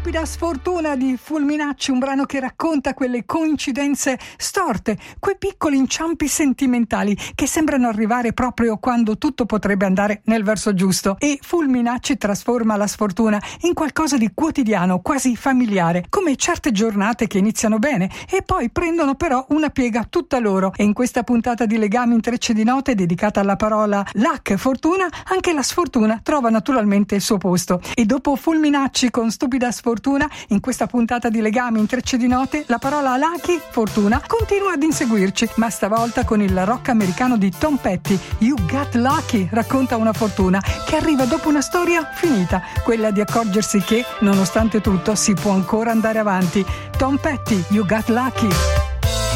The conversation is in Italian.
Stupida sfortuna di Fulminacci, un brano che racconta quelle coincidenze storte, quei piccoli inciampi sentimentali che sembrano arrivare proprio quando tutto potrebbe andare nel verso giusto. E Fulminacci trasforma la sfortuna in qualcosa di quotidiano, quasi familiare, come certe giornate che iniziano bene e poi prendono però una piega tutta loro. E in questa puntata di Legami intrecci di note dedicata alla parola luck, fortuna, anche la sfortuna trova naturalmente il suo posto. E dopo Fulminacci con Stupida sfortuna, in questa puntata di Legami intrecci di note la parola lucky, fortuna, continua ad inseguirci, ma stavolta con il rock americano di Tom Petty. You Got Lucky racconta una fortuna che arriva dopo una storia finita, quella di accorgersi che nonostante tutto si può ancora andare avanti. Tom Petty, You Got Lucky.